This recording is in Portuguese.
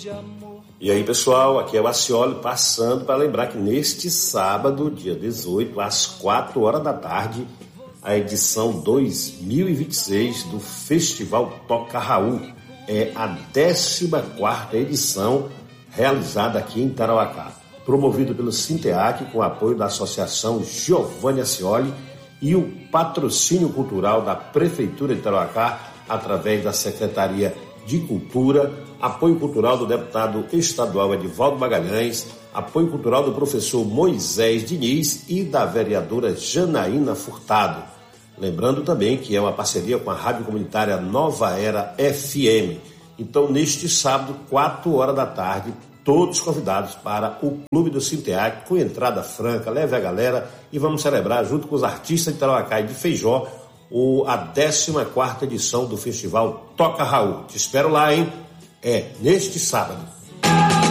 E aí, pessoal, aqui é o Acioli passando para lembrar que neste sábado, dia 18, às 4 horas da tarde, a edição 2026 do Festival Toca Raul. É a 14ª edição realizada aqui em Tarauacá, promovido pelo Sinteac com o apoio da Associação Giovanni Acioli e o patrocínio cultural da Prefeitura de Tarauacá através da Secretaria de Cultura, apoio cultural do deputado estadual Edivaldo Magalhães, apoio cultural do professor Moisés Diniz e da vereadora Janaína Furtado. Lembrando também que é uma parceria com a rádio comunitária Nova Era FM. Então, neste sábado, 4 horas da tarde, todos convidados para o Clube do Sinteac, com entrada franca, leve a galera e vamos celebrar junto com os artistas de Tarauacá e de Feijó a 14ª edição do Festival Toca Raul. Te espero lá, hein? É neste sábado.